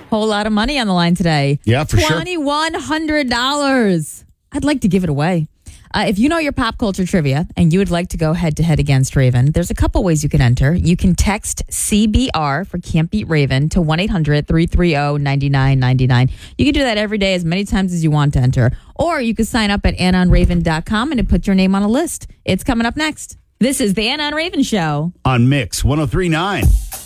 Whole lot of money on the line today. Yeah, for sure. $2,100. I'd like to give it away. If you know your pop culture trivia and you would like to go head-to-head against Raven, there's a couple ways you can enter. You can text CBR for Can't Beat Raven to 1-800-330-9999. You can do that every day as many times as you want to enter. Or you can sign up at AnnaandRaven.com and put your name on a list. It's coming up next. This is the Anna and Raven Show On Mix 103.9.